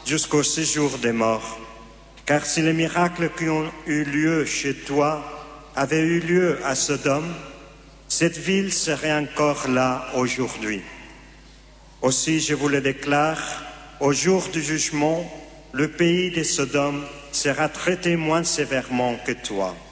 jusqu'au séjour des morts. Car si les miracles qui ont eu lieu chez toi avaient eu lieu à Sodome, cette ville serait encore là aujourd'hui. Aussi, je vous le déclare, au jour du jugement, le pays de Sodome sera traité moins sévèrement que toi.